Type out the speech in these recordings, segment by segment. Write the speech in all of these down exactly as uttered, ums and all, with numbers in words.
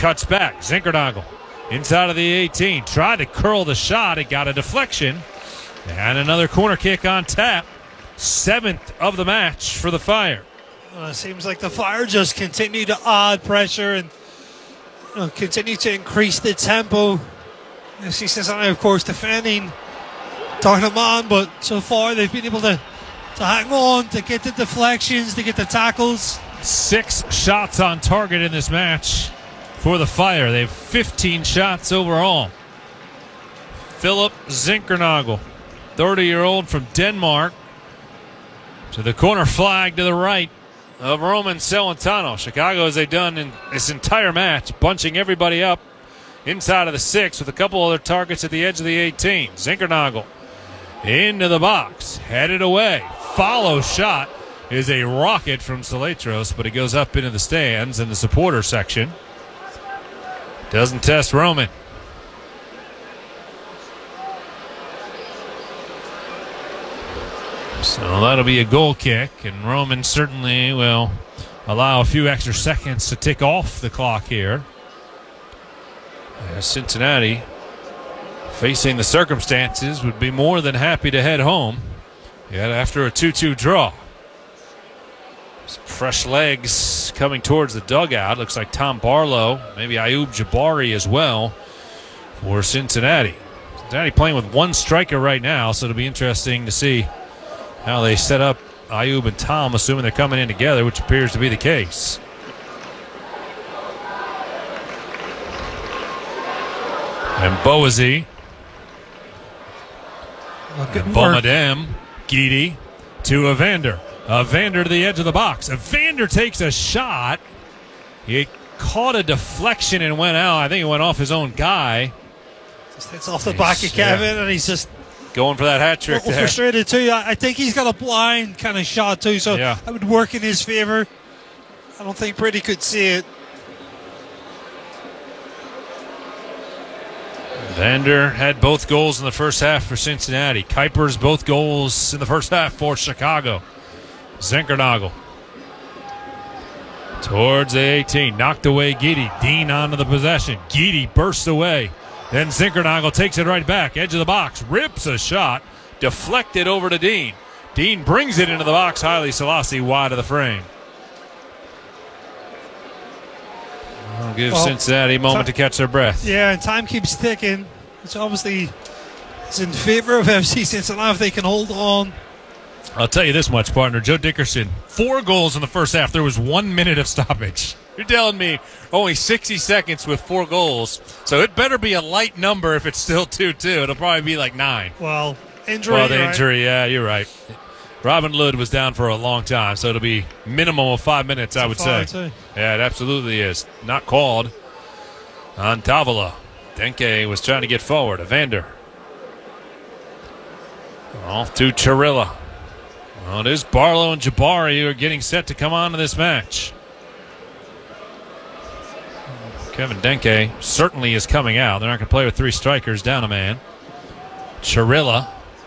cuts back. Zinkernagel inside of the eighteen. Tried to curl the shot. It got a deflection. And another corner kick on tap. Seventh of the match for the Fire. Well, it seems like the Fire just continue to add pressure and you know, continue to increase the tempo. F C Cincinnati, of course, defending, talking a man, but so far they've been able to, to hang on, to get the deflections, to get the tackles. Six shots on target in this match for the Fire. They have fifteen shots overall. Philip Zinkernagel, thirty-year-old from Denmark, to the corner flag to the right of Roman Celentano. Chicago, as they've done in this entire match, bunching everybody up inside of the six with a couple other targets at the edge of the eighteen. Zinkernagel into the box, headed away. Follow shot is a rocket from Salatros, but it goes up into the stands in the supporter section. Doesn't test Roman. So that'll be a goal kick, and Roman certainly will allow a few extra seconds to tick off the clock here. As Cincinnati, facing the circumstances, would be more than happy to head home, yet after a two two draw. Some fresh legs coming towards the dugout. Looks like Tom Barlow, maybe Ayoub Jabari as well for Cincinnati. Cincinnati playing with one striker right now, so it'll be interesting to see how they set up Ayoub and Tom, assuming they're coming in together, which appears to be the case. And Boazy. Well, good and work. Bomadem, Guidi to Evander. Evander to the edge of the box. Evander takes a shot. He caught a deflection and went out. I think it went off his own guy. Just hits off the back of Kevin, yeah. and he's just going for that hat trick a little there. frustrated too. I I think he's got a blind kind of shot too, so Yeah. that would work in his favor. I don't think Brady could see it. Vander had both goals in the first half for Cincinnati. Kuipers both goals in the first half for Chicago. Zinkernagel towards the eighteen. Knocked away Guidi. Dean onto the possession. Guidi bursts away. Then Zinkernagel takes it right back. Edge of the box. Rips a shot. Deflected over to Dean. Dean brings it into the box. Haile Selassie wide of the frame. I'll give Well, Cincinnati a moment to catch their breath. Yeah, and time keeps ticking. It's obviously it's in favor of F C Cincinnati if they can hold on. I'll tell you this much, partner. Joe Dickerson, four goals in the first half. There was one minute of stoppage. You're telling me only sixty seconds with four goals. So it better be a light number if it's still two two. It'll probably be like nine. Well, injury. Well, the right? injury, yeah, you're right. Robin Lod was down for a long time, so it'll be minimum of five minutes, It's I a would foul, say. too. Yeah, it absolutely is. Not called on Tavala. Denke was trying to get forward. Evander. Off to Chirilla. Well, it is Barlow and Jabari who are getting set to come on to this match. Kevin Denke certainly is coming out. They're not going to play with three strikers, down a man. Chirilla.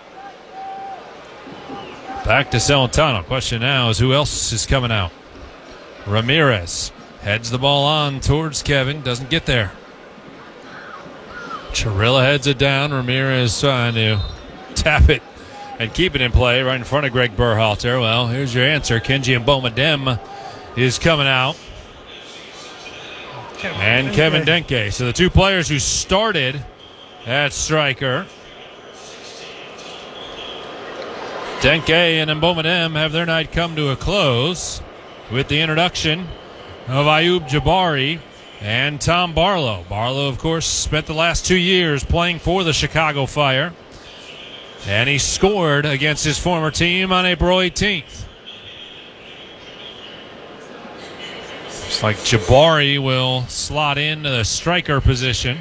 Back to Celentano. Question now is who else is coming out? Ramirez heads the ball on towards Kevin. Doesn't get there. Chirilla heads it down. Ramirez trying to tap it and keep it in play right in front of Greg Berhalter. Well, here's your answer. Kenji Mbomadem is coming out. Kevin And Denke. Kevin Denke. So the two players who started at striker, Denke and Mbomadem, have their night come to a close with the introduction of Ayoub Jabari and Tom Barlow. Barlow, of course, spent the last two years playing for the Chicago Fire, and he scored against his former team on April eighteenth. Looks like Jabari will slot into the striker position.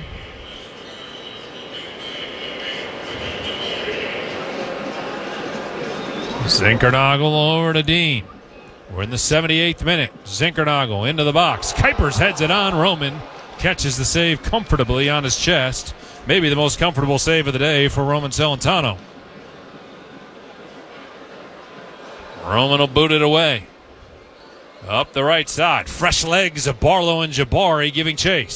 Zinkernagel over to Dean. We're in the seventy-eighth minute. Zinkernagel into the box. Kuipers heads it on. Roman catches the save comfortably on his chest. Maybe the most comfortable save of the day for Roman Celentano. Roman will boot it away. Up the right side. Fresh legs of Barlow and Jabari giving chase.